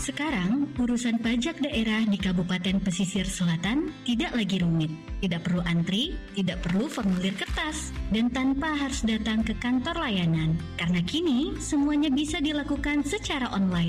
Sekarang, urusan pajak daerah di Kabupaten Pesisir Selatan tidak lagi rumit. Tidak perlu antri, tidak perlu formulir kertas, dan tanpa harus datang ke kantor layanan. Karena kini, semuanya bisa dilakukan secara online.